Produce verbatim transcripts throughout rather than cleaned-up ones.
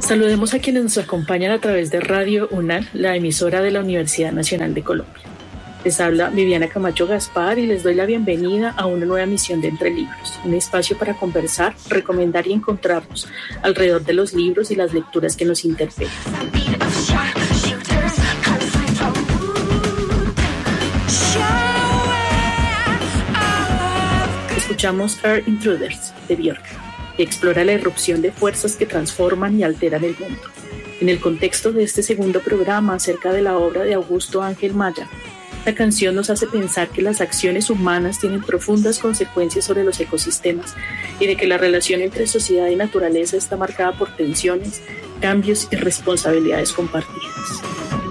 Saludemos a quienes nos acompañan a través de Radio UNAM, la emisora de la Universidad Nacional de Colombia. Les habla Viviana Camacho Gaspar y les doy la bienvenida a una nueva emisión de Entre Libros, un espacio para conversar, recomendar y encontrarnos alrededor de los libros y las lecturas que nos interpelan. Escuchamos Earth Intruders de Björk, que explora la irrupción de fuerzas que transforman y alteran el mundo. En el contexto de este segundo programa acerca de la obra de Augusto Ángel Maya, la canción nos hace pensar que las acciones humanas tienen profundas consecuencias sobre los ecosistemas y de que la relación entre sociedad y naturaleza está marcada por tensiones, cambios y responsabilidades compartidas.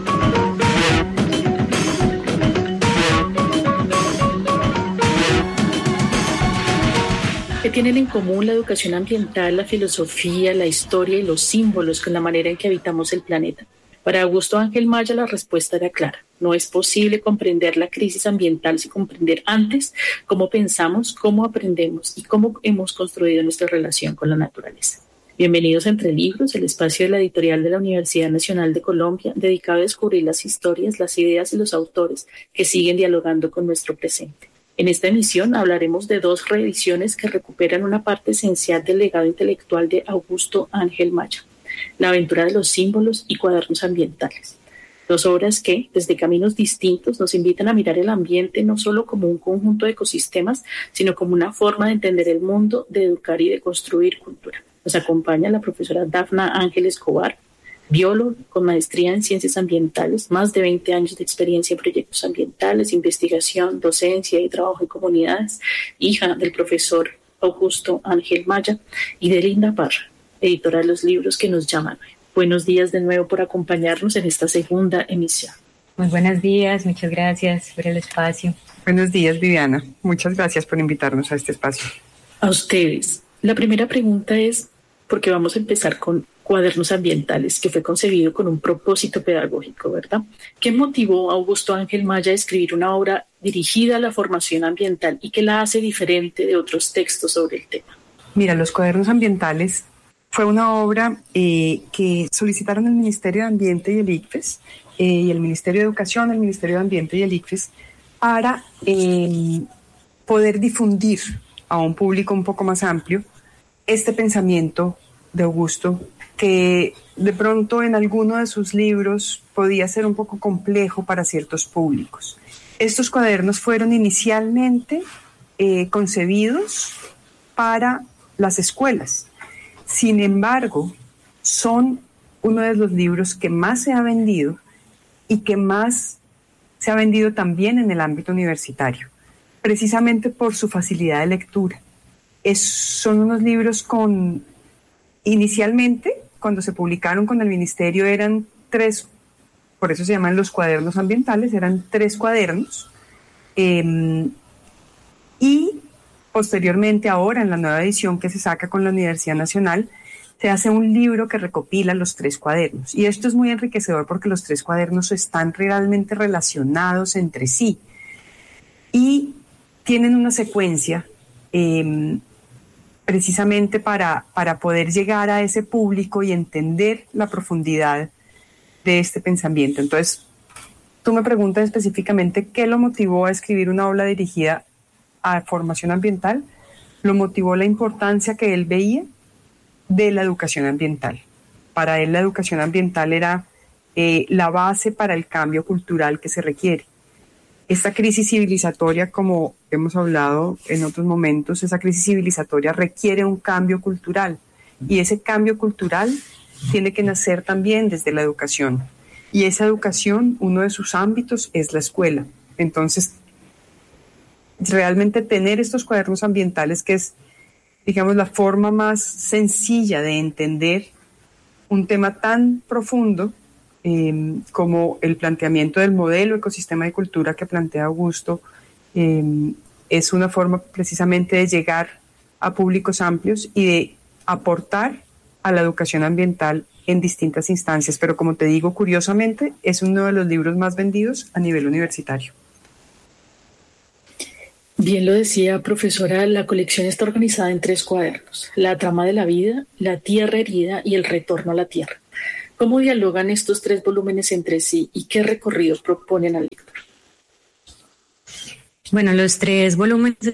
¿Qué tienen en común la educación ambiental, la filosofía, la historia y los símbolos con la manera en que habitamos el planeta? Para Augusto Ángel Maya la respuesta era clara. No es posible comprender la crisis ambiental sin comprender antes cómo pensamos, cómo aprendemos y cómo hemos construido nuestra relación con la naturaleza. Bienvenidos a Entre Libros, el espacio de la editorial de la Universidad Nacional de Colombia, dedicado a descubrir las historias, las ideas y los autores que siguen dialogando con nuestro presente. En esta emisión hablaremos de dos reediciones que recuperan una parte esencial del legado intelectual de Augusto Ángel Maya: La aventura de los símbolos y Cuadernos ambientales. Dos obras que, desde caminos distintos, nos invitan a mirar el ambiente no solo como un conjunto de ecosistemas, sino como una forma de entender el mundo, de educar y de construir cultura. Nos acompaña la profesora Dafna Ángel Escobar, bióloga con maestría en ciencias ambientales, más de veinte años de experiencia en proyectos ambientales, investigación, docencia y trabajo en comunidades, hija del profesor Augusto Ángel Maya, y de Linda Parra, editora de los libros que nos llaman. Buenos días de nuevo por acompañarnos en esta segunda emisión. Muy buenos días, muchas gracias por el espacio. Buenos días, Viviana. Muchas gracias por invitarnos a este espacio. A ustedes. La primera pregunta es, porque vamos a empezar con Cuadernos ambientales, que fue concebido con un propósito pedagógico, ¿verdad? ¿Qué motivó a Augusto Ángel Maya a escribir una obra dirigida a la formación ambiental y que la hace diferente de otros textos sobre el tema? Mira, Los Cuadernos ambientales fue una obra eh, que solicitaron el Ministerio de Ambiente y el ICFES, eh, y el Ministerio de Educación, el Ministerio de Ambiente y el ICFES, para eh, poder difundir a un público un poco más amplio este pensamiento de Augusto, que de pronto en alguno de sus libros podía ser un poco complejo para ciertos públicos. Estos cuadernos fueron inicialmente eh, concebidos para las escuelas. Sin embargo, son uno de los libros que más se ha vendido y que más se ha vendido también en el ámbito universitario, precisamente por su facilidad de lectura. Es, son unos libros con, inicialmente, cuando se publicaron con el ministerio, eran tres, por eso se llaman los cuadernos ambientales, eran tres cuadernos, eh, y posteriormente ahora en la nueva edición que se saca con la Universidad Nacional, se hace un libro que recopila los tres cuadernos. Y esto es muy enriquecedor porque los tres cuadernos están realmente relacionados entre sí y tienen una secuencia eh, precisamente para, para poder llegar a ese público y entender la profundidad de este pensamiento. Entonces, tú me preguntas específicamente qué lo motivó a escribir una obra dirigida a formación ambiental. Lo motivó la importancia que él veía de la educación ambiental. Para él la educación ambiental era eh, la base para el cambio cultural que se requiere. Esta crisis civilizatoria, como hemos hablado en otros momentos, esa crisis civilizatoria requiere un cambio cultural y ese cambio cultural tiene que nacer también desde la educación. Y esa educación, uno de sus ámbitos es la escuela. Entonces, realmente tener estos cuadernos ambientales, que es, digamos, la forma más sencilla de entender un tema tan profundo eh, como el planteamiento del modelo ecosistema de cultura que plantea Augusto, eh, es una forma precisamente de llegar a públicos amplios y de aportar a la educación ambiental en distintas instancias. Pero como te digo, curiosamente, es uno de los libros más vendidos a nivel universitario. Bien lo decía, profesora, la colección está organizada en tres cuadernos: la trama de la vida, la tierra herida y el retorno a la tierra. ¿Cómo dialogan estos tres volúmenes entre sí y qué recorridos proponen al lector? Bueno, los tres volúmenes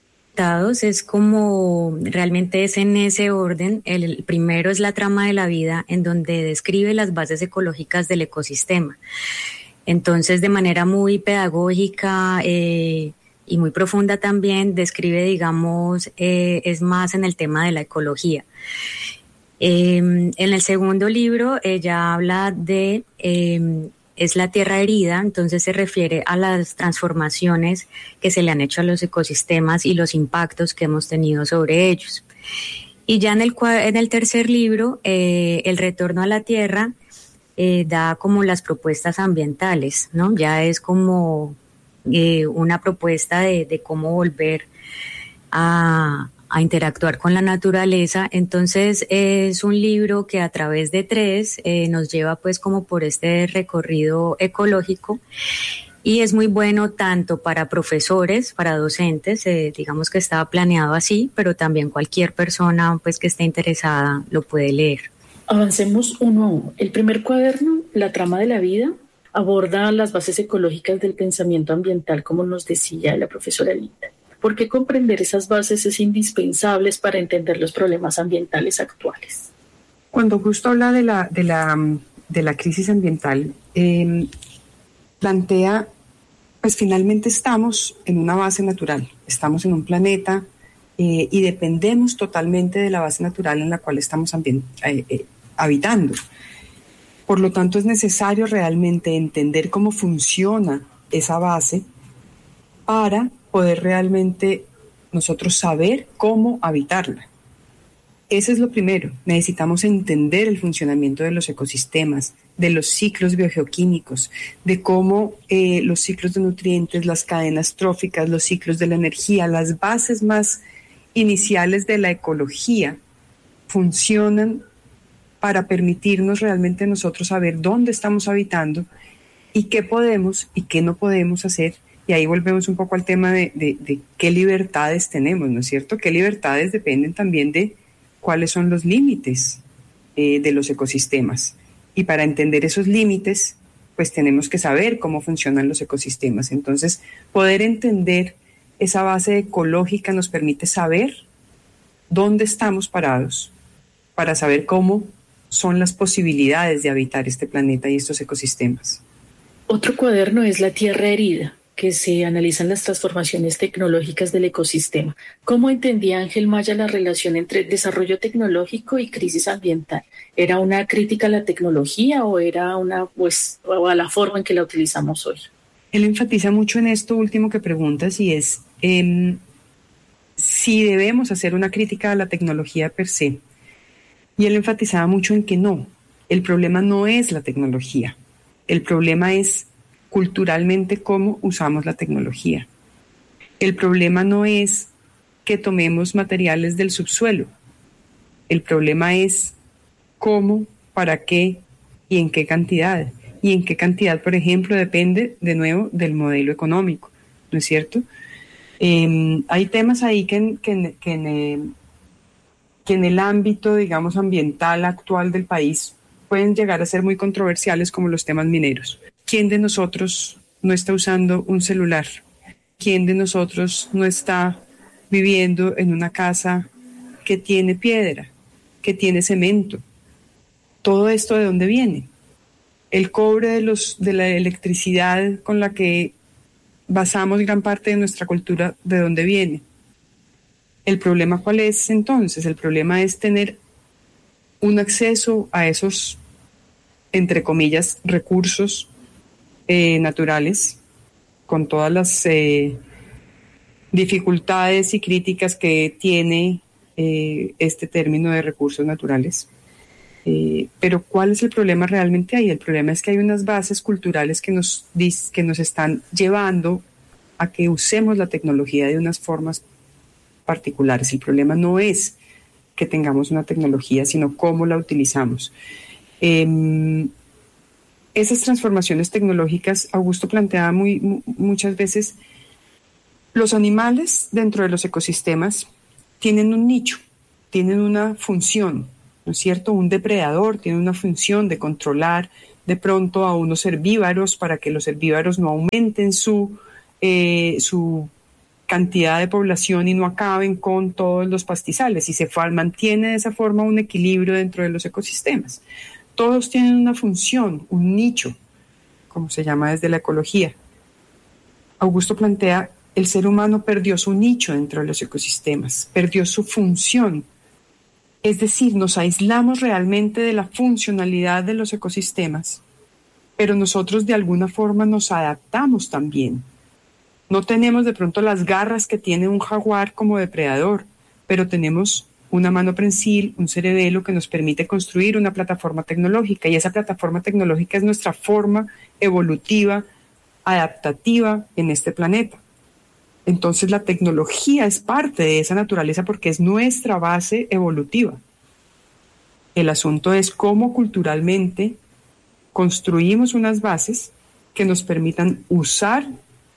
es como realmente es en ese orden. El primero es la trama de la vida, en donde describe las bases ecológicas del ecosistema. Entonces, de manera muy pedagógica eh, y muy profunda también, describe, digamos, eh, es más en el tema de la ecología. Eh, en el segundo libro, ella habla de... Eh, es la tierra herida, entonces se refiere a las transformaciones que se le han hecho a los ecosistemas y los impactos que hemos tenido sobre ellos. Y ya en el, en el tercer libro, eh, el retorno a la tierra, eh, da como las propuestas ambientales, ¿no? Ya es como eh, una propuesta de, de cómo volver a... a interactuar con la naturaleza. Entonces es un libro que a través de tres eh, nos lleva pues como por este recorrido ecológico, y es muy bueno tanto para profesores, para docentes, eh, digamos que estaba planeado así, pero también cualquier persona pues que esté interesada lo puede leer. Avancemos uno a uno. El primer cuaderno, la trama de la vida, aborda las bases ecológicas del pensamiento ambiental, como nos decía la profesora Linda. ¿Por qué comprender esas bases es indispensable para entender los problemas ambientales actuales? Cuando Augusto habla de la, de la, de la crisis ambiental, eh, plantea, pues finalmente estamos en una base natural, estamos en un planeta eh, y dependemos totalmente de la base natural en la cual estamos ambient- eh, eh, habitando. Por lo tanto, es necesario realmente entender cómo funciona esa base para poder realmente nosotros saber cómo habitarla. Eso es lo primero. Necesitamos entender el funcionamiento de los ecosistemas, de los ciclos biogeoquímicos, de cómo eh, los ciclos de nutrientes, las cadenas tróficas, los ciclos de la energía, las bases más iniciales de la ecología funcionan para permitirnos realmente nosotros saber dónde estamos habitando y qué podemos y qué no podemos hacer. Y ahí volvemos un poco al tema de, de, de qué libertades tenemos, ¿no es cierto? Qué libertades dependen también de cuáles son los límites eh, de los ecosistemas. Y para entender esos límites, pues tenemos que saber cómo funcionan los ecosistemas. Entonces, poder entender esa base ecológica nos permite saber dónde estamos parados, para saber cómo son las posibilidades de habitar este planeta y estos ecosistemas. Otro cuaderno es la tierra herida, que se analizan las transformaciones tecnológicas del ecosistema. ¿Cómo entendía Ángel Maya la relación entre desarrollo tecnológico y crisis ambiental? ¿Era una crítica a la tecnología o era una, pues, o a la forma en que la utilizamos hoy? Él enfatiza mucho en esto último que preguntas, y es eh, si debemos hacer una crítica a la tecnología per se. Y él enfatizaba mucho en que no, el problema no es la tecnología, el problema es culturalmente cómo usamos la tecnología. El problema no es que tomemos materiales del subsuelo. El problema es cómo, para qué y en qué cantidad. Y en qué cantidad, por ejemplo, depende de nuevo del modelo económico, ¿no es cierto? Eh, hay temas ahí que en, que, en, que, en, eh, que en el ámbito, digamos, ambiental actual del país pueden llegar a ser muy controversiales, como los temas mineros. ¿Quién de nosotros no está usando un celular? ¿Quién de nosotros no está viviendo en una casa que tiene piedra, que tiene cemento? ¿Todo esto de dónde viene? El cobre de, los, de la electricidad con la que basamos gran parte de nuestra cultura, ¿de dónde viene? ¿El problema cuál es entonces? El problema es tener un acceso a esos, entre comillas, recursos Eh, naturales, con todas las eh, dificultades y críticas que tiene eh, este término de recursos naturales. Eh, pero ¿cuál es el problema realmente ahí? El problema es que hay unas bases culturales que nos, que nos están llevando a que usemos la tecnología de unas formas particulares. El problema no es que tengamos una tecnología, sino cómo la utilizamos. Eh, Esas transformaciones tecnológicas, Augusto planteaba muy, muchas veces Los animales dentro de los ecosistemas tienen un nicho, tienen una función, ¿no es cierto? Un depredador tiene una función de controlar de pronto a unos herbívoros para que los herbívoros no aumenten su, eh, su cantidad de población y no acaben con todos los pastizales, y se mantiene de esa forma un equilibrio dentro de los ecosistemas. Todos tienen una función, un nicho, como se llama desde la ecología. Augusto plantea, el ser humano perdió su nicho dentro de los ecosistemas, perdió su función. Es decir, nos aislamos realmente de la funcionalidad de los ecosistemas, pero nosotros de alguna forma nos adaptamos también. No tenemos de pronto las garras que tiene un jaguar como depredador, pero tenemos una mano prensil, un cerebelo que nos permite construir una plataforma tecnológica, y esa plataforma tecnológica es nuestra forma evolutiva, adaptativa en este planeta. Entonces la tecnología es parte de esa naturaleza porque es nuestra base evolutiva. El asunto es cómo culturalmente construimos unas bases que nos permitan usar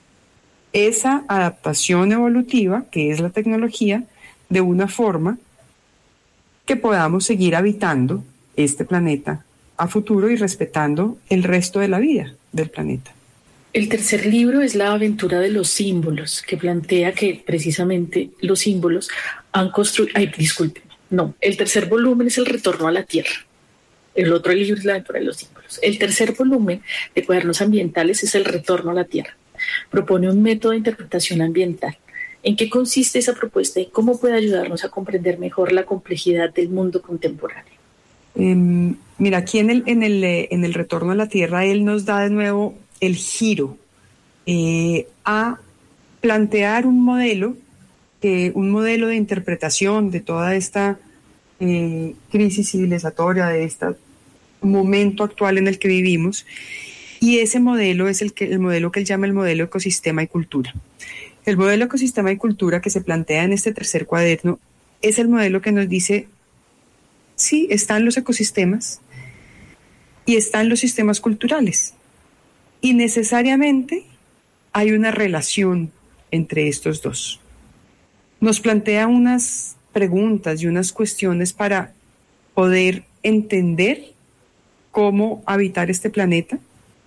esa adaptación evolutiva, que es la tecnología, de una forma que podamos seguir habitando este planeta a futuro y respetando el resto de la vida del planeta. El tercer libro es La aventura de los símbolos, que plantea que precisamente los símbolos han construido... Ay, disculpen, no. El tercer volumen es El retorno a la Tierra. El otro libro es La aventura de los símbolos. El tercer volumen de Cuadernos Ambientales es El retorno a la Tierra. Propone un método de interpretación ambiental. ¿En qué consiste esa propuesta y cómo puede ayudarnos a comprender mejor la complejidad del mundo contemporáneo? Eh, mira, aquí en el, en, el, en el retorno a la Tierra, él nos da de nuevo el giro eh, a plantear un modelo, eh, un modelo de interpretación de toda esta eh, crisis civilizatoria, de este momento actual en el que vivimos, y ese modelo es el, que, el modelo que él llama el modelo ecosistema y cultura. El modelo ecosistema y cultura que se plantea en este tercer cuaderno es el modelo que nos dice, sí, están los ecosistemas y están los sistemas culturales, y necesariamente hay una relación entre estos dos. Nos plantea unas preguntas y unas cuestiones para poder entender cómo habitar este planeta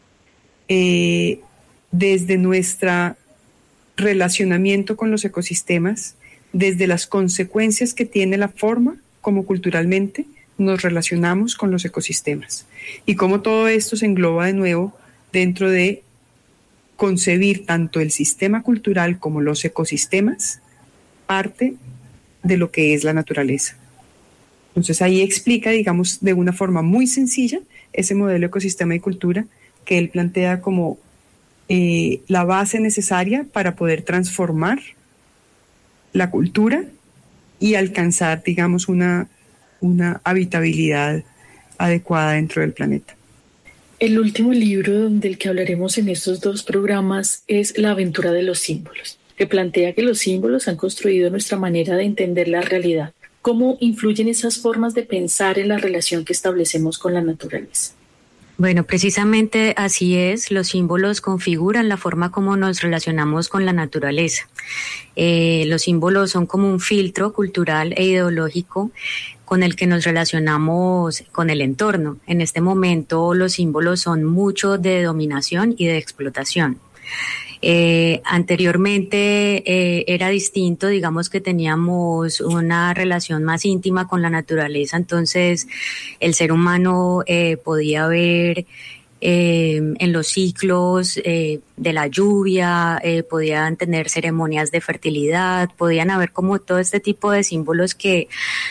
eh, desde nuestro relacionamiento con los ecosistemas, desde las consecuencias que tiene la forma como culturalmente nos relacionamos con los ecosistemas, y cómo todo esto se engloba de nuevo dentro de concebir tanto el sistema cultural como los ecosistemas parte de lo que es la naturaleza. Entonces ahí explica, digamos, de una forma muy sencilla ese modelo ecosistema y cultura que él plantea como eh, la base necesaria para poder transformar la cultura y alcanzar, digamos, una, una habitabilidad adecuada dentro del planeta. El último libro del que hablaremos en estos dos programas es La aventura de los símbolos, que plantea que los símbolos han construido nuestra manera de entender la realidad. ¿Cómo influyen esas formas de pensar en la relación que establecemos con la naturaleza? Bueno, precisamente así es. Los símbolos configuran la forma como nos relacionamos con la naturaleza. Eh, los símbolos son como un filtro cultural e ideológico con el que nos relacionamos con el entorno. En este momento los símbolos son mucho de dominación y de explotación. Eh, anteriormente eh, era distinto, digamos que teníamos una relación más íntima con la naturaleza, entonces el ser humano eh, podía ver eh, en los ciclos eh, de la lluvia, eh, podían tener ceremonias de fertilidad, podían haber como todo este tipo de símbolos que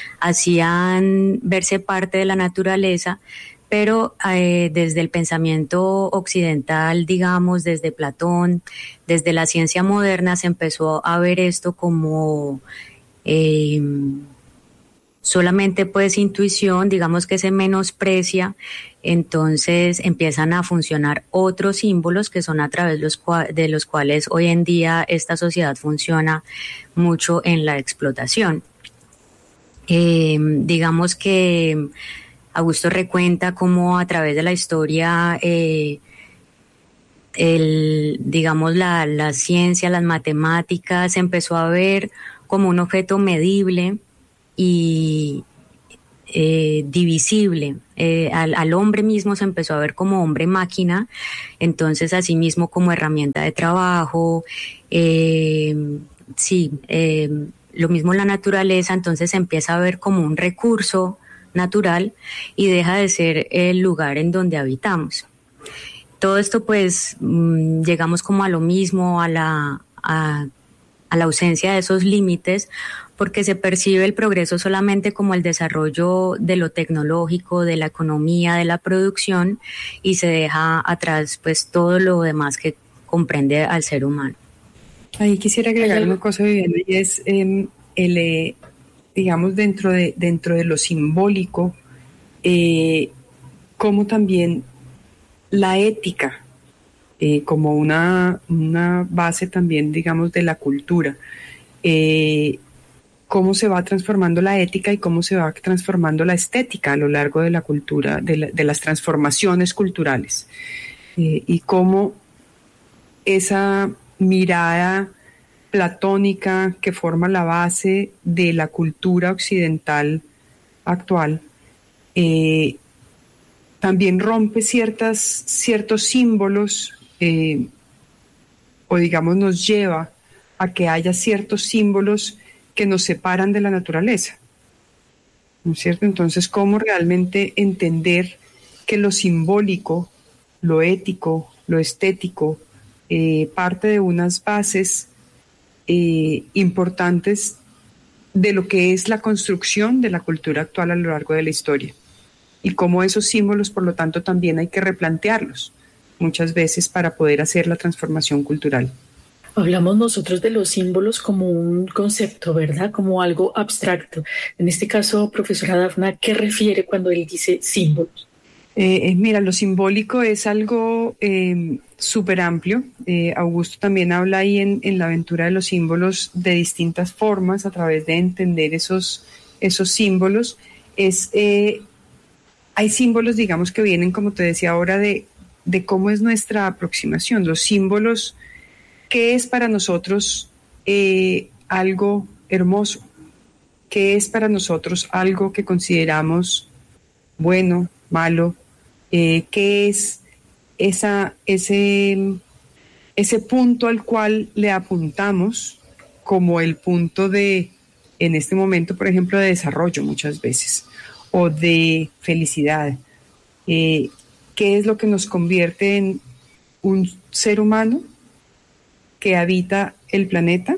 hacían verse parte de la naturaleza, pero eh, desde el pensamiento occidental, digamos, desde Platón, desde la ciencia moderna, se empezó a ver esto como eh, solamente pues intuición, digamos que se menosprecia, entonces empiezan a funcionar otros símbolos que son a través de los, cua- de los cuales hoy en día esta sociedad funciona mucho en la explotación. Eh, digamos que Augusto recuenta cómo a través de la historia eh, el, digamos, la, la ciencia, las matemáticas, se empezó a ver como un objeto medible y eh, divisible. Eh, al, al hombre mismo se empezó a ver como hombre máquina, entonces asimismo como herramienta de trabajo, eh, sí, eh, lo mismo la naturaleza, entonces se empieza a ver como un recurso natural y deja de ser el lugar en donde habitamos. Todo esto pues mmm, llegamos como a lo mismo, a la, a, a la ausencia de esos límites, porque se percibe el progreso solamente como el desarrollo de lo tecnológico, de la economía, de la producción, y se deja atrás pues todo lo demás que comprende al ser humano. Ahí quisiera agregar una cosa, Viviana, y es eh, el, eh, digamos, dentro de, dentro de lo simbólico, eh, cómo también la ética, eh, como una, una base también, digamos, de la cultura, eh, cómo se va transformando la ética y cómo se va transformando la estética a lo largo de la cultura, de, la, de las transformaciones culturales, eh, y cómo esa mirada platónica que forma la base de la cultura occidental actual eh, también rompe ciertas, ciertos símbolos eh, o digamos nos lleva a que haya ciertos símbolos que nos separan de la naturaleza, ¿no es cierto? Entonces, ¿cómo realmente entender que lo simbólico, lo ético, lo estético, eh, parte de unas bases eh, importantes de lo que es la construcción de la cultura actual a lo largo de la historia? Y cómo esos símbolos, por lo tanto, también hay que replantearlos muchas veces para poder hacer la transformación cultural. Hablamos nosotros de los símbolos como un concepto, ¿verdad? Como algo abstracto. En este caso, profesora Dafna, ¿qué refiere cuando él dice símbolos? Eh, mira, lo simbólico es algo eh, súper amplio. Eh, Augusto también habla ahí en, en la aventura de los símbolos de distintas formas a través de entender esos, esos símbolos. Es, eh, hay símbolos, digamos, que vienen, como te decía ahora, de, de cómo es nuestra aproximación. Los símbolos, ¿qué es para nosotros eh, algo hermoso? ¿Qué es para nosotros algo que consideramos bueno, malo? Eh, ¿Qué es esa, ese, ese punto al cual le apuntamos como el punto de, en este momento, por ejemplo, de desarrollo muchas veces, o de felicidad? Eh, ¿Qué es lo que nos convierte en un ser humano que habita el planeta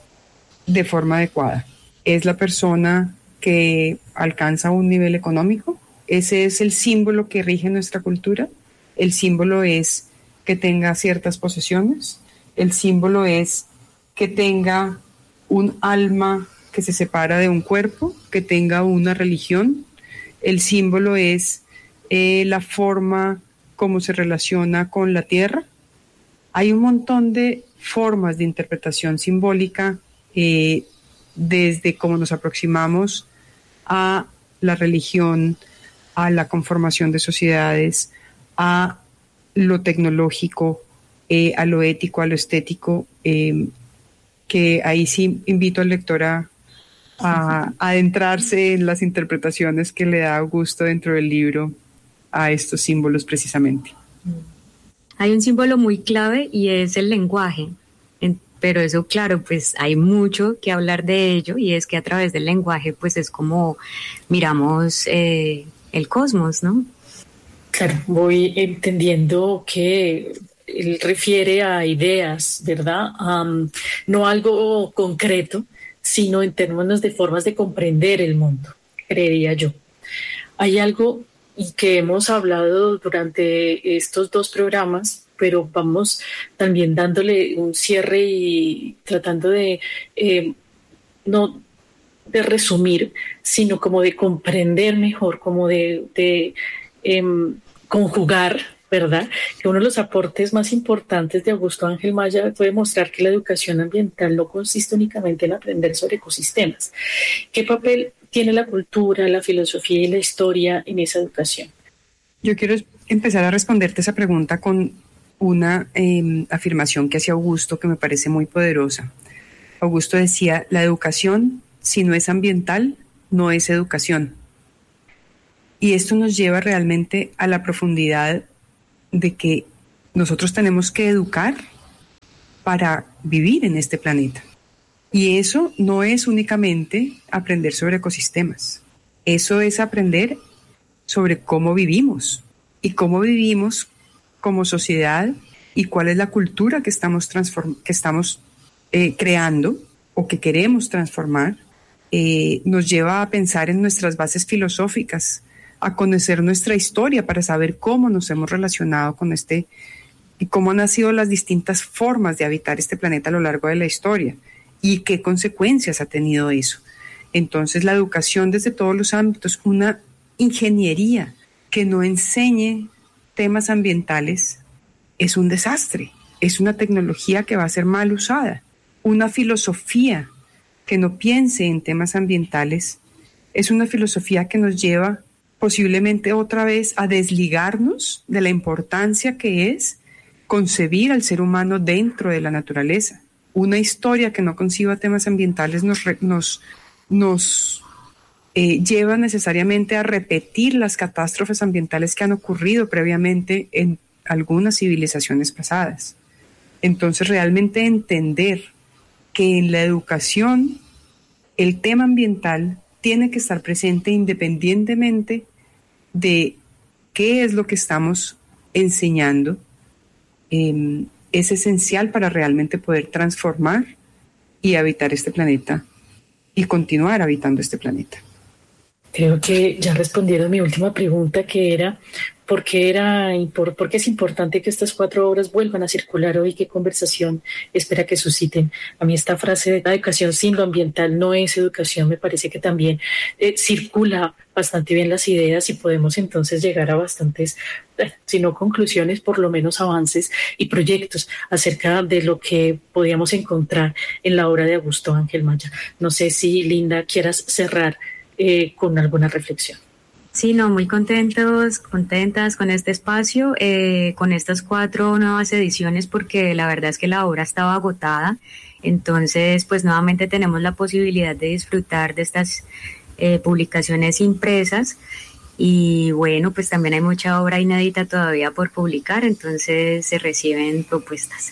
de forma adecuada? ¿Es la persona que alcanza un nivel económico? Ese es el símbolo que rige nuestra cultura. El símbolo es que tenga ciertas posesiones. El símbolo es que tenga un alma que se separa de un cuerpo, que tenga una religión. El símbolo es eh, la forma como se relaciona con la tierra. Hay un montón de formas de interpretación simbólica, eh, desde cómo nos aproximamos a la religión, a la conformación de sociedades, a lo tecnológico, eh, a lo ético, a lo estético, eh, que ahí sí invito al lector a, a, a adentrarse en las interpretaciones que le da Augusto dentro del libro a estos símbolos precisamente. Hay un símbolo muy clave y es el lenguaje, pero eso, claro, pues hay mucho que hablar de ello, y es que a través del lenguaje pues es como miramos eh, el cosmos, ¿no? Claro, voy entendiendo que él refiere a ideas, ¿verdad? Um, no algo concreto, sino en términos de formas de comprender el mundo, creería yo. Hay algo y que hemos hablado durante estos dos programas, pero vamos también dándole un cierre y tratando de eh, no de resumir, sino como de comprender mejor, como de, de eh, conjugar, ¿verdad? Que uno de los aportes más importantes de Augusto Ángel Maya fue demostrar que la educación ambiental no consiste únicamente en aprender sobre ecosistemas. ¿Qué papel tiene la cultura, la filosofía y la historia en esa educación? Yo quiero empezar a responderte esa pregunta con una eh, afirmación que hacía Augusto que me parece muy poderosa. Augusto decía, la educación, si no es ambiental, no es educación. Y esto nos lleva realmente a la profundidad de que nosotros tenemos que educar para vivir en este planeta. Y eso no es únicamente aprender sobre ecosistemas. Eso es aprender sobre cómo vivimos y cómo vivimos como sociedad y cuál es la cultura que estamos, transform- que estamos eh, creando o que queremos transformar. Eh, nos lleva a pensar en nuestras bases filosóficas, a conocer nuestra historia para saber cómo nos hemos relacionado con este y cómo han sido las distintas formas de habitar este planeta a lo largo de la historia y qué consecuencias ha tenido eso. Entonces, la educación desde todos los ámbitos, una ingeniería que no enseñe temas ambientales es un desastre, es una tecnología que va a ser mal usada. Una filosofía que no piense en temas ambientales es una filosofía que nos lleva posiblemente otra vez a desligarnos de la importancia que es concebir al ser humano dentro de la naturaleza. Una historia que no conciba temas ambientales nos, nos, nos eh, lleva necesariamente a repetir las catástrofes ambientales que han ocurrido previamente en algunas civilizaciones pasadas. Entonces, realmente entender que en la educación el tema ambiental tiene que estar presente independientemente de qué es lo que estamos enseñando, eh, es esencial para realmente poder transformar y habitar este planeta y continuar habitando este planeta. Creo que ya respondieron mi última pregunta, que era ¿por qué, era, por qué es importante que estas cuatro obras vuelvan a circular hoy? ¿Qué conversación espera que susciten? A mí esta frase de la educación sin lo ambiental no es educación, me parece que también eh, circula bastante bien las ideas y podemos entonces llegar a bastantes, eh, si no conclusiones, por lo menos avances y proyectos acerca de lo que podíamos encontrar en la obra de Augusto Ángel Maya. No sé si, Linda, quieras cerrar eh, con alguna reflexión. Sí, no, muy contentos, contentas con este espacio, eh, con estas cuatro nuevas ediciones, porque la verdad es que la obra estaba agotada. Entonces, pues nuevamente tenemos la posibilidad de disfrutar de estas eh, publicaciones impresas. Y bueno, pues también hay mucha obra inédita todavía por publicar, entonces se reciben propuestas.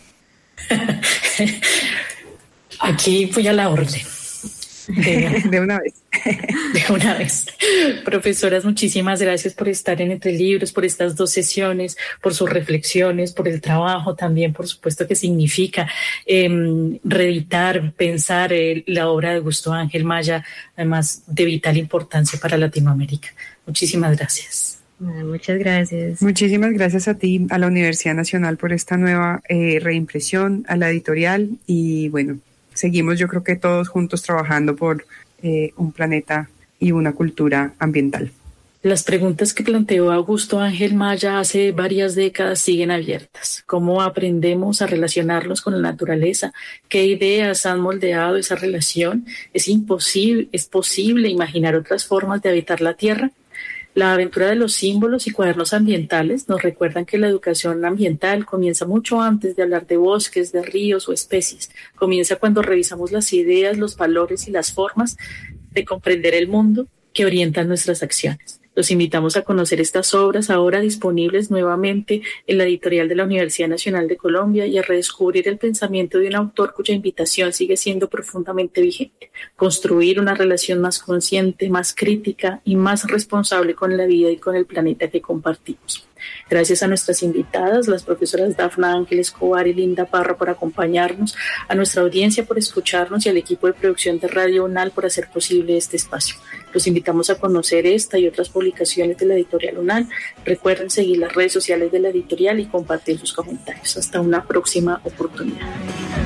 Aquí fui a la orden. De, de una vez. De una vez. Profesoras, muchísimas gracias por estar en Entre Libros, por estas dos sesiones, por sus reflexiones, por el trabajo también, por supuesto, que significa eh, reeditar, pensar eh, la obra de Augusto Ángel Maya, además de vital importancia para Latinoamérica. Muchísimas gracias. Muchas gracias. Muchísimas gracias a ti, a la Universidad Nacional, por esta nueva eh, reimpresión, a la editorial y bueno, seguimos yo creo que todos juntos trabajando por eh, un planeta y una cultura ambiental. Las preguntas que planteó Augusto Ángel Maya hace varias décadas siguen abiertas. ¿Cómo aprendemos a relacionarnos con la naturaleza? ¿Qué ideas han moldeado esa relación? ¿Es imposible, es posible imaginar otras formas de habitar la Tierra? La aventura de los símbolos y cuadernos ambientales nos recuerdan que la educación ambiental comienza mucho antes de hablar de bosques, de ríos o especies. Comienza cuando revisamos las ideas, los valores y las formas de comprender el mundo que orientan nuestras acciones. Los invitamos a conocer estas obras ahora disponibles nuevamente en la editorial de la Universidad Nacional de Colombia y a redescubrir el pensamiento de un autor cuya invitación sigue siendo profundamente vigente. Construir una relación más consciente, más crítica y más responsable con la vida y con el planeta que compartimos. Gracias a nuestras invitadas, las profesoras Dafna Ángel Escobar y Linda Parra, por acompañarnos, a nuestra audiencia por escucharnos y al equipo de producción de Radio UNAL por hacer posible este espacio. Los invitamos a conocer esta y otras publicaciones de la editorial UNAL. Recuerden seguir las redes sociales de la editorial y compartir sus comentarios. Hasta una próxima oportunidad.